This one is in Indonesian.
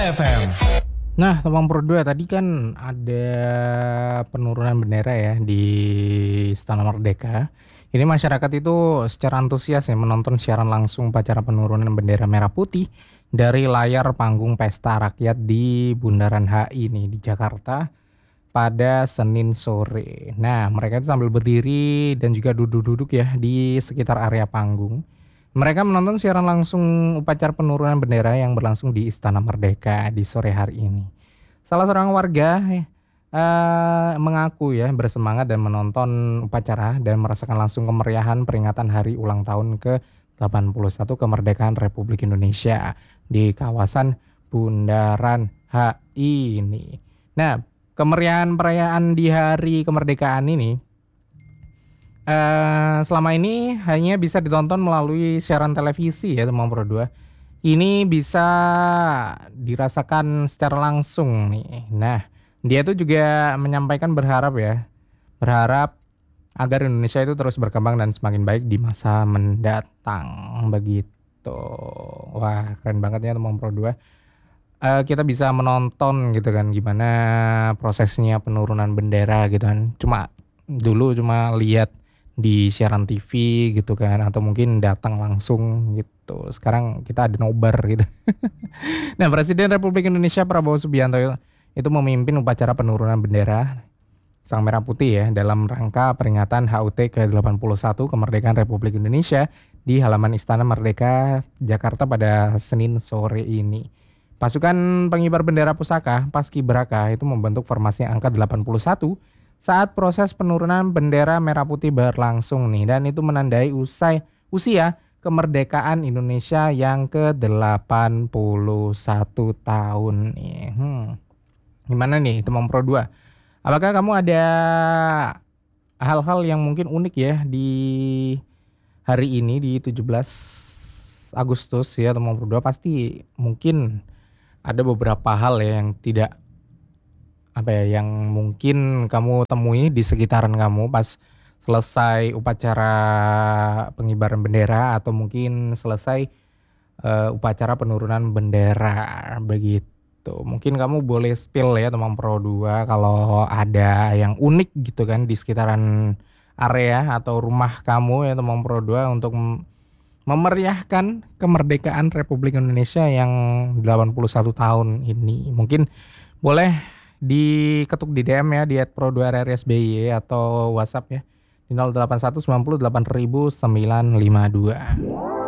FM. Nah, Teman Pro 2 tadi kan ada penurunan bendera ya di Istana Merdeka. Ini masyarakat itu secara antusias ya menonton siaran langsung upacara penurunan bendera merah putih dari layar panggung pesta rakyat di Bundaran HI nih di Jakarta pada Senin sore. Nah, mereka itu sambil berdiri dan juga duduk-duduk ya di sekitar area panggung. Mereka menonton siaran langsung upacara penurunan bendera yang berlangsung di Istana Merdeka di sore hari ini. Salah seorang warga mengaku ya bersemangat dan menonton upacara dan merasakan langsung kemeriahan peringatan hari ulang tahun ke-81 kemerdekaan Republik Indonesia di kawasan Bundaran HI ini. Nah, kemeriahan perayaan di hari kemerdekaan ini selama ini hanya bisa ditonton melalui siaran televisi ya Teman Pro 2. Ini bisa dirasakan secara langsung nih. Nah, dia tuh juga menyampaikan berharap agar Indonesia itu terus berkembang dan semakin baik di masa mendatang begitu. Wah, keren banget ya Teman Pro 2. Kita bisa menonton gitu kan gimana prosesnya penurunan bendera gitu kan. Dulu cuma lihat di siaran TV gitu kan atau mungkin datang langsung gitu. Sekarang kita ada nobar gitu. Nah, Presiden Republik Indonesia Prabowo Subianto itu memimpin upacara penurunan bendera Sang Merah Putih ya dalam rangka peringatan HUT ke-81 kemerdekaan Republik Indonesia di halaman Istana Merdeka Jakarta pada Senin sore ini. Pasukan pengibar bendera pusaka Paskibraka itu membentuk formasi angka 81 saat proses penurunan bendera merah putih berlangsung nih, dan itu menandai usia kemerdekaan Indonesia yang ke-81 tahun nih. Gimana nih Teman Pro 2? Apakah kamu ada hal-hal yang mungkin unik ya di hari ini di 17 Agustus ya Teman Pro 2? Pasti mungkin ada beberapa hal ya yang yang mungkin kamu temui di sekitaran kamu pas selesai upacara pengibaran bendera atau mungkin selesai upacara penurunan bendera begitu. Mungkin kamu boleh spill ya Teman Pro 2 kalau ada yang unik gitu kan di sekitaran area atau rumah kamu ya Teman Pro 2 untuk memeriahkan kemerdekaan Republik Indonesia yang 81 tahun ini. Mungkin boleh diketuk di DM ya di @pro2rrsby atau WhatsApp ya di 081 90 8000 952.